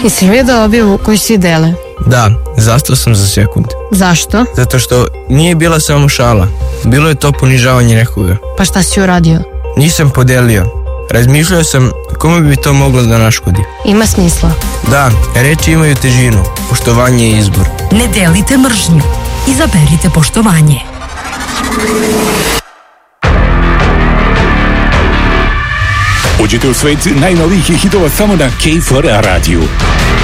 Jesi vidio objavu koju svi dele? Da, zastao sam za sekund. Zašto? Zato što nije bila samo šala. Bilo je to ponižavanje nekoga. Pa šta si uradio? Nisam podelio. Razmišljao sam kome bi to moglo da naškodi. Ima smisla. Da, reči imaju težinu. Poštovanje je izbor. Ne delite mržnju. Izaberite poštovanje. Uđite u svet najnovijih hitova samo na K4 radiju.